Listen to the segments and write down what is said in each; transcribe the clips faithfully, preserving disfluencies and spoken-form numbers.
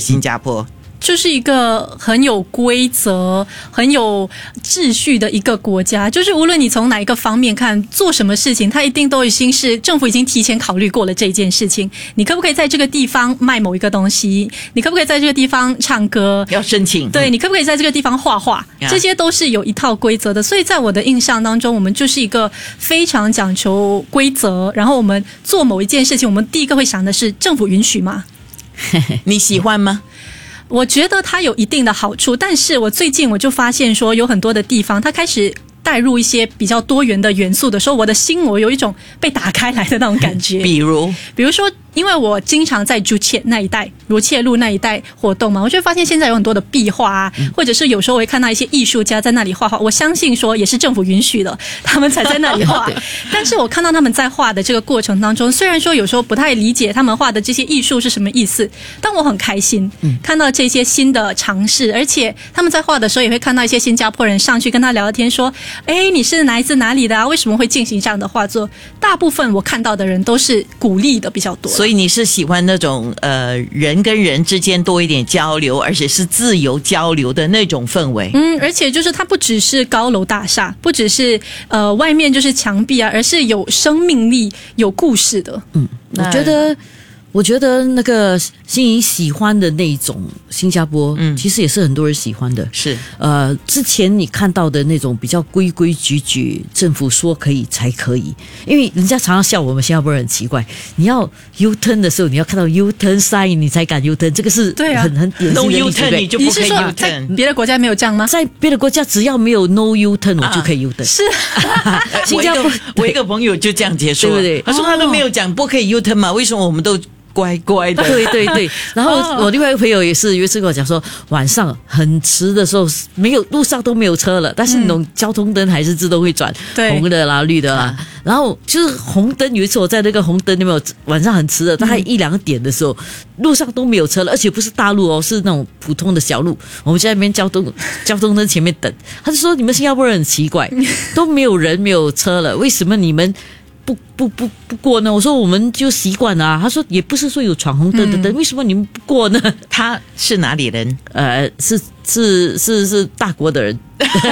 新加坡？ 就是一个很有规则、很有秩序的一个国家，就是无论你从哪一个方面看，做什么事情，它一定都已经是政府已经提前考虑过了这件事情。你可不可以在这个地方卖某一个东西？你可不可以在这个地方唱歌？ 要申请。 对，你可不可以在这个地方画画？这些都是有一套规则的。所以在我的印象当中，我们就是一个非常讲求规则，然后我们做某一件事情，我们第一个会想的是政府允许吗？ 你喜欢吗？ 我觉得它有一定的好处，但是我最近我就发现说，有很多的地方它开始带入一些比较多元的元素的时候，我的心我有一种被打开来的那种感觉。 比如， 比如说，因为我经常在竹切那一带、如切路那一带活动嘛，我就会发现现在有很多的壁画啊，嗯、或者是有时候我会看到一些艺术家在那里画画，我相信说也是政府允许的，他们才在那里画。但是我看到他们在画的这个过程当中，虽然说有时候不太理解他们画的这些艺术是什么意思，但我很开心，嗯、看到这些新的尝试，而且他们在画的时候也会看到一些新加坡人上去跟他聊天说，哎，你是来自哪里的啊？为什么会进行这样的画作？大部分我看到的人都是鼓励的比较多。 所以你是喜欢那种呃人跟人之间多一点交流，而且是自由交流的那种氛围。 嗯，而且就是它不只是高楼大厦，不只是呃外面就是墙壁啊，而是有生命力、有故事的。 嗯，我觉得。我觉得那个心怡喜欢的那一种新加坡，嗯，其实也是很多人喜欢的。 是， 呃，之前你看到的那种比较规规矩矩，政府说可以才可以，因为人家常常笑我们新加坡人很奇怪，你要 U turn 的时候，你要看到 U turn sign 你才敢 U turn， 这个是很、啊、很典型的 no 例 U 子。 turn 你就不可以 U turn， 别的国家没有这样吗？ 在别的国家只要没有 no U turn 我就可以 U turn。 是， 新加坡我一个朋友就这样结束了，对不对？他说他都没有讲不可以 U turn 嘛，为什么我们都乖乖的？ 对对对，然后我另外一个朋友也是有一次跟我讲说，晚上很迟的时候，没有路上都没有车了，但是那种交通灯还是自动会转，嗯、红的啦、绿的啦。然后就是红灯，有一次我在那个红灯那边，晚上很迟的，大概一两点的时候，路上都没有车了，而且不是大路哦，是那种普通的小路。我们在那边交通交通灯前面等，他就说你们新加坡人很奇怪，都没有人没有车了，为什么你们不不不不过呢？我说我们就习惯了啊。他说也不是说有闯红灯的灯，嗯、为什么你们不过呢？ 他是哪里人？ 呃，是是是是大国的人。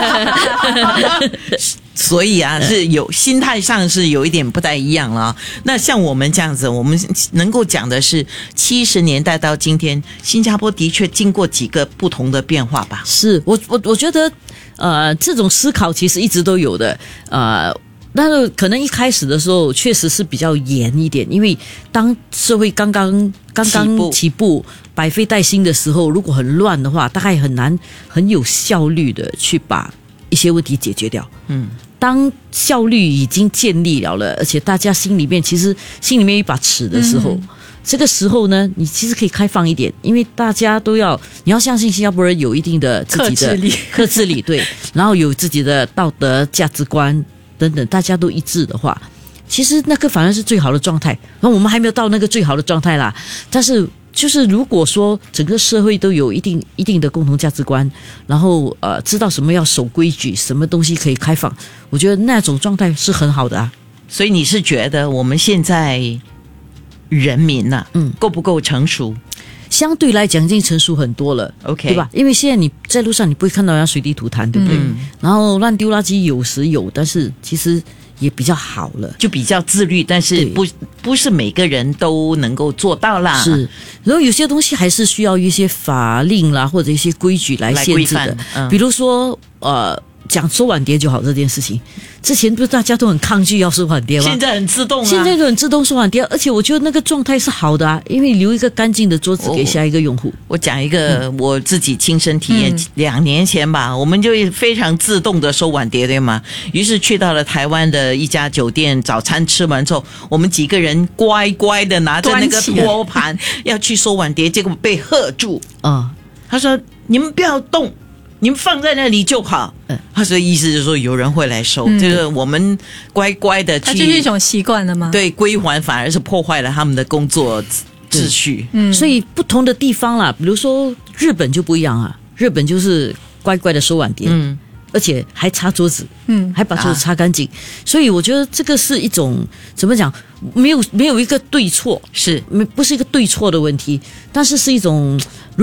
所以啊，是有心态上是有一点不太一样了。那像我们这样子，我们能够讲的是七十年代到今天，新加坡的确经过几个不同的变化吧？ 是我我我觉得，呃，这种思考其实一直都有的，呃。但是可能一开始的时候确实是比较严一点，因为当社会刚刚刚刚起步百废待兴的时候，如果很乱的话，大概很难很有效率的去把一些问题解决掉。嗯，当效率已经建立了了，而且大家心里面其实心里面有一把尺的时候，嗯、这个时候呢，你其实可以开放一点，因为大家都要你要相信新加坡人有一定的自己的克制力， 克制力对，然后有自己的道德价值观。等等，大家都一致的话，其实那个反而是最好的状态。那我们还没有到那个最好的状态啦，但是就是如果说整个社会都有一定一定的共同价值观，然后呃知道什么要守规矩，什么东西可以开放，我觉得那种状态是很好的啊。 所以你是觉得我们现在人民呐、啊，嗯，够不够成熟？ 相对来讲已经成熟很多了 ，OK， 对吧？因为现在你在路上你不会看到人家随地吐痰，对不对？嗯、然后乱丢垃圾有时有，但是其实也比较好了， 就比较自律，但是不不是每个人都能够做到啦。 是，然后有些东西还是需要一些法令啦，或者一些规矩来限制的，嗯、比如说呃。讲收碗碟就好这件事情，之前不是大家都很抗拒要收碗碟吗？ 现在很自动啊， 现在就很自动收碗碟，而且我觉得那个状态是好的啊，因为留一个干净的桌子给下一个用户。 我, 我讲一个我自己亲身体验，嗯、两年前吧，我们就非常自动的收碗碟，对吗？于是去到了台湾的一家酒店，早餐吃完之后，我们几个人乖乖的拿着那个托盘要去收碗碟，结果被喝住啊！他说：“你们不要动。”你们放在那里就好。嗯，他说意思就是说有人会来收，嗯、就是我们乖乖的去，它就是一种习惯了吗？ 对，归还反而是破坏了他们的工作秩序。 嗯，所以不同的地方啦，比如说日本就不一样啊，日本就是乖乖的收碗碟，嗯，而且还擦桌子，嗯，还把桌子擦干净。啊、所以我觉得这个是一种怎么讲，没有没有一个对错， 是不是一个对错的问题，但是是一种。